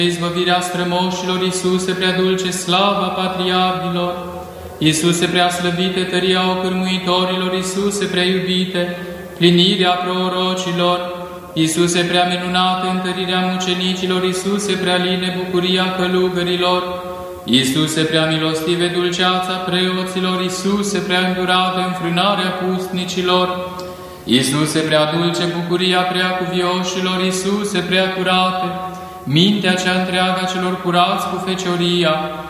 izbăvirea strămoșilor, Iisuse prea dulce, slava patriarhilor, Iisuse prea slăvite, tăria ocârmuitorilor, Iisuse prea iubite, plinirea prorocilor, Iisuse prea minunată, întărirea mucenicilor, Iisuse prea line, bucuria călugărilor, Iisuse prea milostive, dulceața preoților, Iisuse prea îndurată, înfrânarea pustnicilor, Iisuse prea dulce, bucuria prea cuvioșilor, Iisuse prea curate, mintea cea întreagă a celor curați cu fecioria,